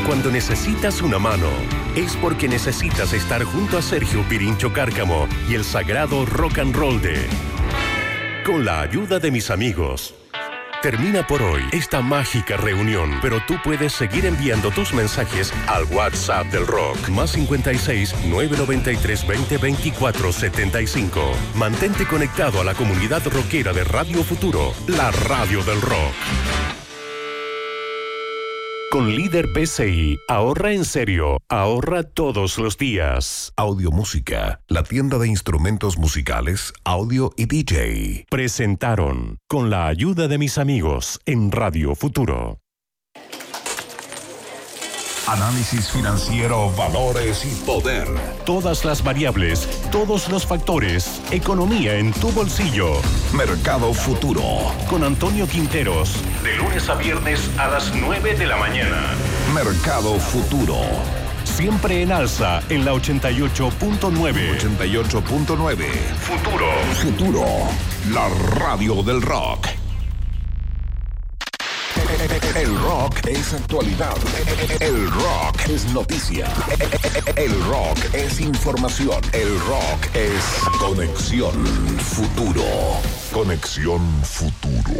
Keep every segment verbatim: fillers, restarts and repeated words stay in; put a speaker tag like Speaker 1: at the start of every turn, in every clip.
Speaker 1: Cuando necesitas una mano, es porque necesitas estar junto a Sergio Pirincho Cárcamo y el sagrado rock and roll de Con la ayuda de mis amigos. Termina por hoy esta mágica reunión, pero tú puedes seguir enviando tus mensajes al WhatsApp del rock, más cincuenta y seis, novecientos noventa y tres, veinte, veinticuatro, setenta y cinco. Mantente conectado a la comunidad rockera de Radio Futuro, la radio del rock. Con Líder P C I, ahorra en serio, ahorra todos los días.
Speaker 2: Audio Música, la tienda de instrumentos musicales, audio y D J.
Speaker 1: Presentaron Con la ayuda de mis amigos en Radio Futuro.
Speaker 2: Análisis financiero, valores y poder.
Speaker 1: Todas las variables, todos los factores, economía en tu bolsillo.
Speaker 2: Mercado Futuro.
Speaker 1: Con Antonio Quinteros, de lunes a viernes a las nueve de la mañana.
Speaker 2: Mercado Futuro.
Speaker 1: Siempre en alza en la ochenta y ocho punto nueve.
Speaker 2: ochenta y ocho punto nueve.
Speaker 1: Futuro.
Speaker 2: Futuro. La radio del rock. El rock es actualidad. El rock es noticia. El rock es información. El rock es conexión futuro. Conexión futuro.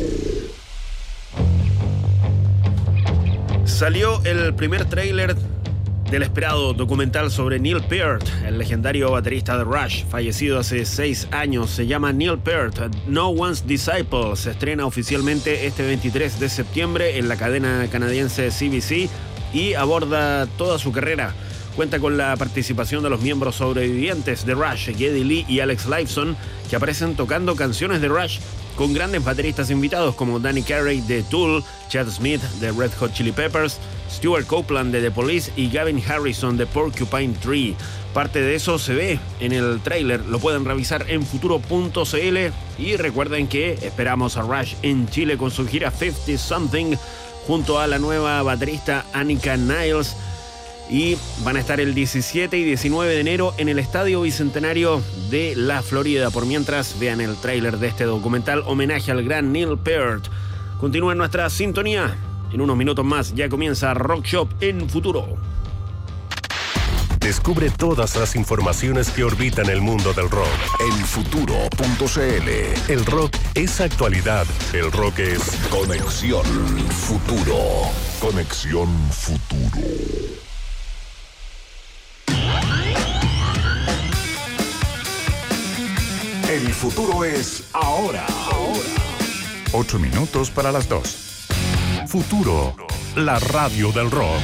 Speaker 3: Salió el primer tráiler del esperado documental sobre Neil Peart, el legendario baterista de Rush, fallecido hace seis años. Se llama Neil Peart, No One's Disciple. Se estrena oficialmente este veintitrés de septiembre en la cadena canadiense C B C y aborda toda su carrera. Cuenta con la participación de los miembros sobrevivientes de Rush, Geddy Lee y Alex Lifeson, que aparecen tocando canciones de Rush, con grandes bateristas invitados como Danny Carey de Tool, Chad Smith de Red Hot Chili Peppers, Stuart Copeland de The Police y Gavin Harrison de Porcupine Tree. Parte de eso se ve en el tráiler, lo pueden revisar en futuro punto c l y recuerden que esperamos a Rush en Chile con su gira cincuenta Something junto a la nueva baterista Annika Niles, y van a estar el diecisiete y diecinueve de enero en el Estadio Bicentenario de la Florida. Por mientras, vean el tráiler de este documental homenaje al gran Neil Peart. Continúa en nuestra sintonía. En unos minutos más ya comienza Rock Shop en Futuro.
Speaker 1: Descubre todas las informaciones que orbitan el mundo del rock
Speaker 2: en futuro punto c l.
Speaker 1: El rock es actualidad. El rock es
Speaker 2: conexión futuro. Conexión futuro. El futuro es ahora. Ahora.
Speaker 4: Ocho minutos para las dos.
Speaker 1: Futuro, la radio del rock.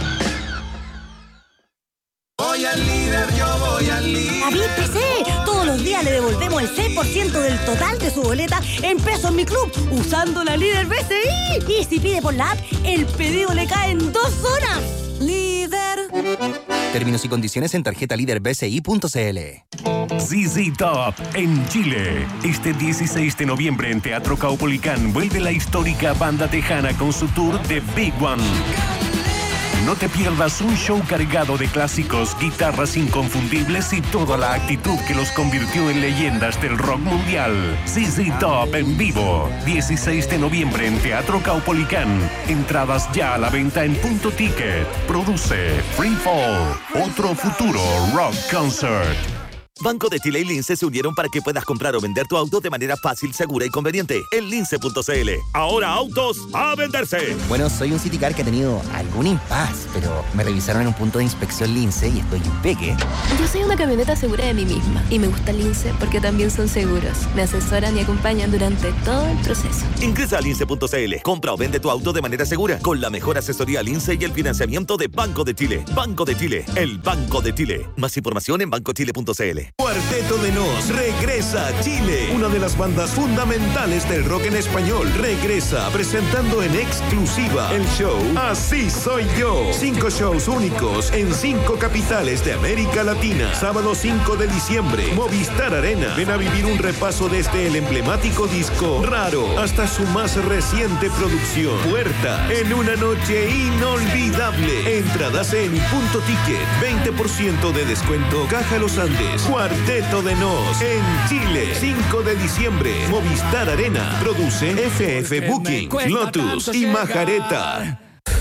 Speaker 5: Voy al líder, yo voy al líder.
Speaker 6: David P C, todos los días le devolvemos el seis por ciento del total de su boleta en pesos mi club, usando la líder B C I. Y si pide por la app, el pedido le cae en dos horas. Líder.
Speaker 7: Términos y condiciones en tarjeta líder b c i punto c l.
Speaker 1: Z Z Top en Chile. Este dieciséis de noviembre en Teatro Caupolicán vuelve la histórica banda tejana con su tour The Big One. No te pierdas un show cargado de clásicos, guitarras inconfundibles y toda la actitud que los convirtió en leyendas del rock mundial. Z Z Top en vivo. dieciséis de noviembre en Teatro Caupolicán. Entradas ya a la venta en Punto Ticket. Produce Free Fall. Otro futuro rock concert.
Speaker 8: Banco de Chile y Lince se unieron para que puedas comprar o vender tu auto de manera fácil, segura y conveniente. En lince punto c l. Ahora autos a venderse.
Speaker 7: Bueno, soy un Citicar que ha tenido algún impas, pero me revisaron en un punto de inspección Lince y estoy impeque.
Speaker 9: Yo soy una camioneta segura de mí misma y me gusta Lince porque también son seguros. Me asesoran y acompañan durante todo el proceso.
Speaker 8: Ingresa a lince punto c l. Compra o vende tu auto de manera segura con la mejor asesoría Lince y el financiamiento de Banco de Chile. Banco de Chile, el Banco de Chile. Más información en banco chile punto c l.
Speaker 10: Cuarteto de Nos regresa a Chile. Una de las bandas fundamentales del rock en español regresa presentando en exclusiva el show Así Soy Yo. Cinco shows únicos en cinco capitales de América Latina. Sábado cinco de diciembre, Movistar Arena. Ven a vivir un repaso desde el emblemático disco Raro hasta su más reciente producción Puertas, en una noche inolvidable. Entradas en Punto Ticket. veinte por ciento de descuento. Caja Los Andes. Cuarteto de Nos en Chile. cinco de diciembre. Movistar Arena. Produce F F Booking, Lotus y Majareta.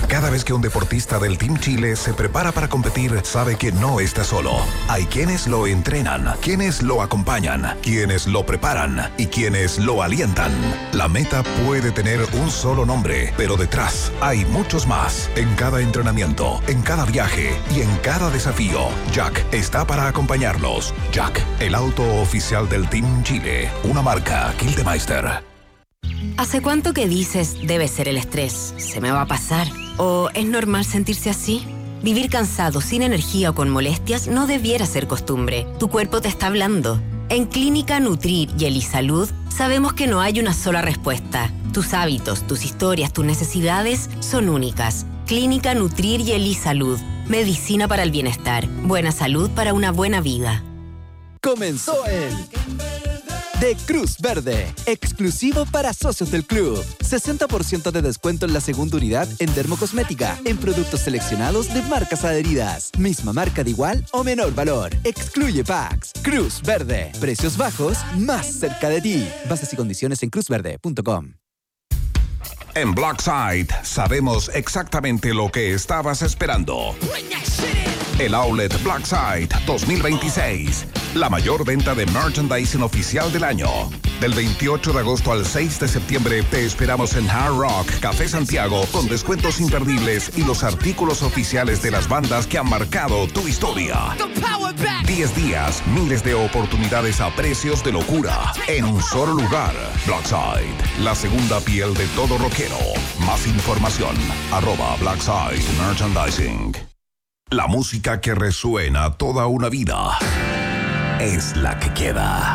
Speaker 2: Cada vez que un deportista del Team Chile se prepara para competir, sabe que no está solo. Hay quienes lo entrenan, quienes lo acompañan, quienes lo preparan y quienes lo alientan. La meta puede tener un solo nombre, pero detrás hay muchos más. En cada entrenamiento, en cada viaje y en cada desafío, Jack está para acompañarlos. Jack, el auto oficial del Team Chile, una marca Gildemeister.
Speaker 11: ¿Hace cuánto que dices debe ser el estrés? ¿Se me va a pasar? ¿O es normal sentirse así? Vivir cansado, sin energía o con molestias no debiera ser costumbre. Tu cuerpo te está hablando. En Clínica Nutrir y Elisalud sabemos que no hay una sola respuesta. Tus hábitos, tus historias, tus necesidades son únicas. Clínica Nutrir y Elisalud. Medicina para el bienestar. Buena salud para una buena vida.
Speaker 12: Comenzó el de Cruz Verde, exclusivo para socios del club. sesenta por ciento de descuento en la segunda unidad en dermocosmética, en productos seleccionados de marcas adheridas. Misma marca de igual o menor valor. Excluye packs. Cruz Verde. Precios bajos, más cerca de ti. Bases y condiciones en cruz verde punto com.
Speaker 2: En Blackside sabemos exactamente lo que estabas esperando. El Outlet Blackside dos mil veintiséis. La mayor venta de merchandising oficial del año. Del veintiocho de agosto al seis de septiembre te esperamos en Hard Rock Café Santiago con descuentos imperdibles y los artículos oficiales de las bandas que han marcado tu historia. diez días, miles de oportunidades a precios de locura. En un solo lugar. Blackside, la segunda piel de todo rockero. Más información, arroba Blackside Merchandising. La música que resuena toda una vida es la que queda.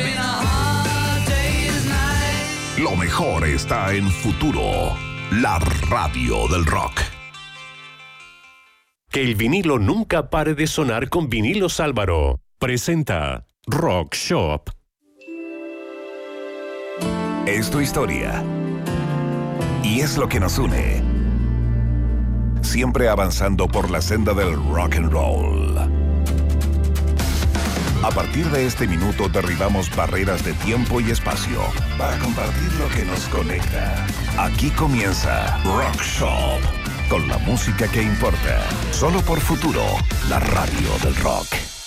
Speaker 2: Lo mejor está en Futuro, la radio del rock.
Speaker 1: Que el vinilo nunca pare de sonar con Vinilos Álvaro. Presenta Rock Shop.
Speaker 2: Es tu historia. Y es lo que nos une. Siempre avanzando por la senda del rock and roll. A partir de este minuto derribamos barreras de tiempo y espacio para compartir lo que nos conecta. Aquí comienza Rock Shop, con la música que importa. Solo por Futuro, la radio del rock.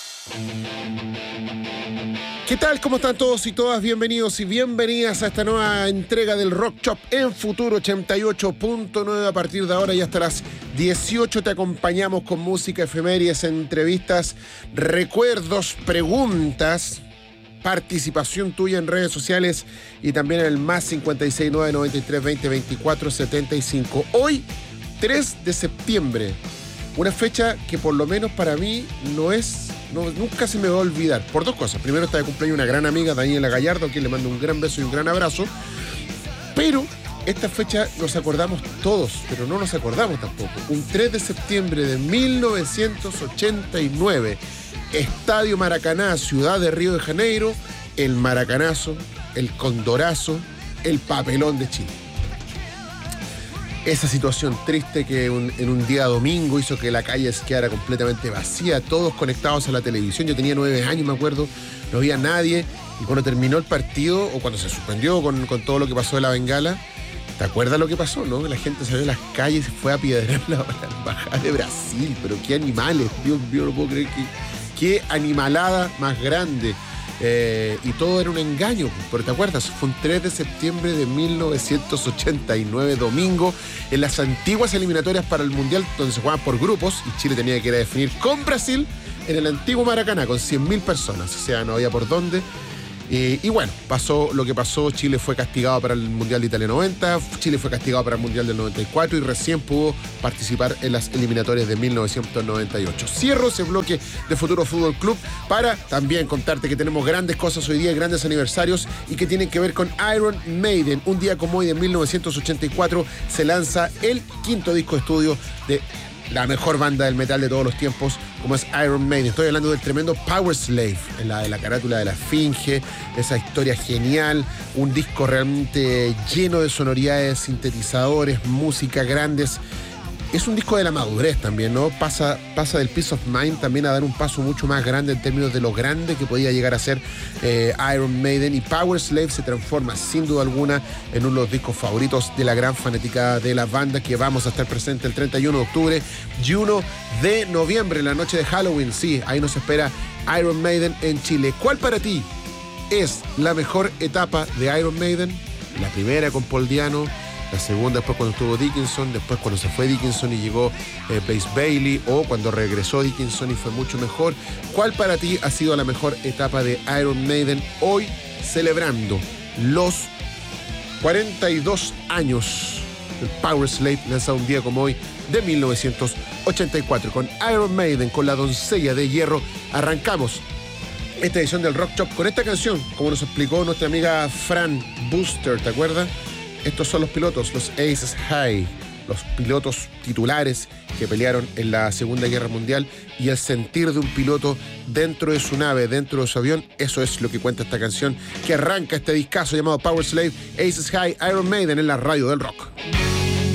Speaker 13: ¿Qué tal? ¿Cómo están todos y todas? Bienvenidos y bienvenidas a esta nueva entrega del Rock Shop en Futuro ochenta y ocho punto nueve. A partir de ahora y hasta las dieciocho te acompañamos con música, efemérides, entrevistas, recuerdos, preguntas, participación tuya en redes sociales y también en el más cincuenta y seis nueve noventa y tres veinte veinticuatro setenta y cinco. Hoy, tres de septiembre, una fecha que por lo menos para mí no es... No, nunca se me va a olvidar, por dos cosas. Primero, está de cumpleaños una gran amiga, Daniela Gallardo, a quien le mando un gran beso y un gran abrazo. Pero esta fecha nos acordamos todos, pero no nos acordamos tampoco. Un tres de septiembre de mil novecientos ochenta y nueve, Estadio Maracaná, ciudad de Río de Janeiro, el maracanazo, el condorazo, el papelón de Chile. Esa situación triste que un, en un día domingo hizo que la calle quedara completamente vacía, todos conectados a la televisión. Yo tenía nueve años, me acuerdo, no había nadie. Y cuando terminó el partido, o cuando se suspendió con, con todo lo que pasó de la bengala, ¿te acuerdas lo que pasó, no? La gente salió a las calles y fue a piedrar la, la embajada de Brasil. Pero qué animales, Dios mío, no puedo creer que... Qué animalada más grande. Eh, y todo era un engaño, pero ¿te acuerdas? Fue un tres de septiembre de mil novecientos ochenta y nueve, domingo, en las antiguas eliminatorias para el Mundial, donde se jugaban por grupos, y Chile tenía que ir a definir con Brasil en el antiguo Maracaná, con cien mil personas, o sea, no había por dónde. Eh, y bueno, pasó lo que pasó. Chile fue castigado para el Mundial de Italia noventa, Chile fue castigado para el Mundial del noventa y cuatro y recién pudo participar en las eliminatorias de mil novecientos noventa y ocho. Cierro ese bloque de Futuro Fútbol Club para también contarte que tenemos grandes cosas hoy día, grandes aniversarios y que tienen que ver con Iron Maiden. Un día como hoy de mil novecientos ochenta y cuatro se lanza el quinto disco de estudio de la mejor banda del metal de todos los tiempos, como es Iron Maiden. Estoy hablando del tremendo Powerslave, la de la carátula de la Esfinge, esa historia genial, un disco realmente lleno de sonoridades, sintetizadores, música, grandes es un disco de la madurez también, ¿no? Pasa, pasa del Peace of Mind también a dar un paso mucho más grande en términos de lo grande que podía llegar a ser eh, Iron Maiden, y Powerslave se transforma sin duda alguna en uno de los discos favoritos de la gran fanática de la banda, que vamos a estar presente el treinta y uno de octubre y uno de noviembre, la noche de Halloween. Sí, ahí nos espera Iron Maiden en Chile. ¿Cuál para ti es la mejor etapa de Iron Maiden? La primera con Paul Diano, la segunda después cuando estuvo Dickinson, después cuando se fue Dickinson y llegó eh, Blaze Bayley, o cuando regresó Dickinson y fue mucho mejor. ¿Cuál para ti ha sido la mejor etapa de Iron Maiden hoy, celebrando los cuarenta y dos años del Powerslave, lanzado un día como hoy de mil novecientos ochenta y cuatro? Con Iron Maiden, con la doncella de hierro, arrancamos esta edición del Rock Shop con esta canción, como nos explicó nuestra amiga Fran Booster, ¿te acuerdas? Estos son los pilotos, los Aces High, los pilotos titulares que pelearon en la Segunda Guerra Mundial, y el sentir de un piloto dentro de su nave, dentro de su avión. Eso es lo que cuenta esta canción que arranca este discazo llamado Powerslave, Aces High, Iron Maiden en la radio del rock.